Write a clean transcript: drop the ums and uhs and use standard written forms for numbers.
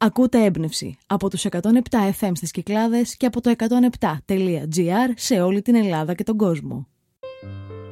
Ακούτε έμπνευση από τους 107 FM στις Κυκλάδες και από το 107.gr σε όλη την Ελλάδα και τον κόσμο.